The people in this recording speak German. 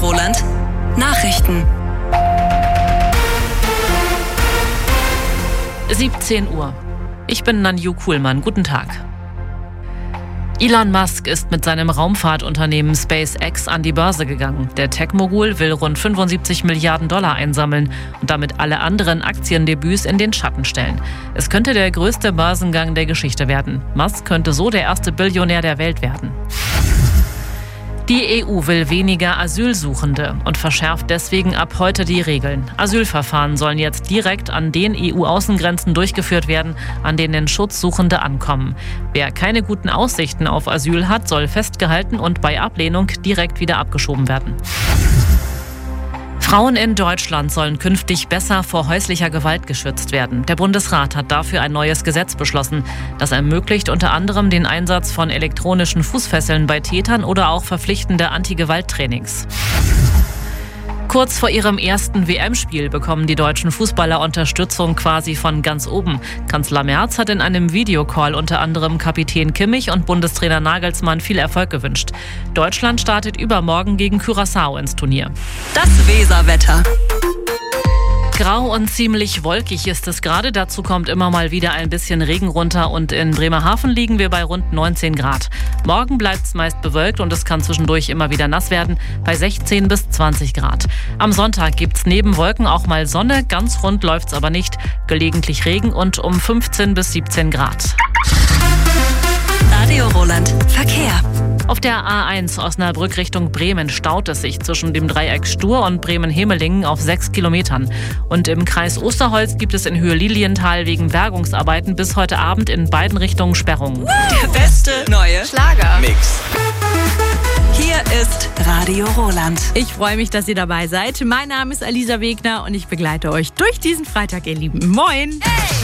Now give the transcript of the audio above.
Roland. Nachrichten. 17 Uhr. Ich bin Nanju Kuhlmann. Guten Tag. Elon Musk ist mit seinem Raumfahrtunternehmen SpaceX an die Börse gegangen. Der Tech-Mogul will rund 75 Milliarden Dollar einsammeln und damit alle anderen Aktiendebüts in den Schatten stellen. Es könnte der größte Börsengang der Geschichte werden. Musk könnte so der erste Billionär der Welt werden. Die EU will weniger Asylsuchende und verschärft deswegen ab heute die Regeln. Asylverfahren sollen jetzt direkt an den EU-Außengrenzen durchgeführt werden, an denen Schutzsuchende ankommen. Wer keine guten Aussichten auf Asyl hat, soll festgehalten und bei Ablehnung direkt wieder abgeschoben werden. Frauen in Deutschland sollen künftig besser vor häuslicher Gewalt geschützt werden. Der Bundesrat hat dafür ein neues Gesetz beschlossen. Das ermöglicht unter anderem den Einsatz von elektronischen Fußfesseln bei Tätern oder auch verpflichtende Anti-Gewalt-Trainings. Kurz vor ihrem ersten WM-Spiel bekommen die deutschen Fußballer Unterstützung quasi von ganz oben. Kanzler Merz hat in einem Videocall unter anderem Kapitän Kimmich und Bundestrainer Nagelsmann viel Erfolg gewünscht. Deutschland startet übermorgen gegen Curaçao ins Turnier. Das Weserwetter. Grau und ziemlich wolkig ist es gerade. Dazu kommt immer mal wieder ein bisschen Regen runter und in Bremerhaven liegen wir bei rund 19 Grad. Morgen bleibt es meist bewölkt und es kann zwischendurch immer wieder nass werden, bei 16 bis 20 Grad. Am Sonntag gibt es neben Wolken auch mal Sonne, ganz rund läuft es aber nicht, gelegentlich Regen und um 15 bis 17 Grad. Radio Roland. Verkehr. Auf der A1 Osnabrück Richtung Bremen staut es sich zwischen dem Dreieck Stur und Bremen-Hemelingen auf 6 Kilometern. Und im Kreis Osterholz gibt es in Höhe Lilienthal wegen Bergungsarbeiten bis heute Abend in beiden Richtungen Sperrungen. Der beste neue Schlager-Mix. Hier ist Radio Roland. Ich freue mich, dass ihr dabei seid. Mein Name ist Alisa Wegner und ich begleite euch durch diesen Freitag, ihr Lieben. Moin! Hey!